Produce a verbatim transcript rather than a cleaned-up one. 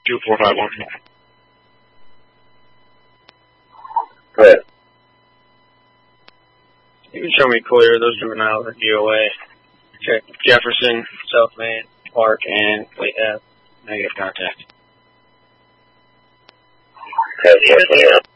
two four five one. Go ahead. You can show me clear. Those juveniles are D O A. Check Jefferson, South Main, Park, and Wait Ave. Negative contact. Okay,